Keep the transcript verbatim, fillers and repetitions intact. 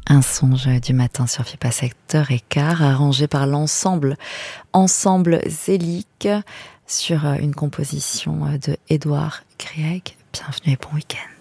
Un songe du matin sur FIPA sept heures quinze, arrangé par l'ensemble Ensemble Zélique sur une composition de Édouard Grieg. Bienvenue et bon week-end.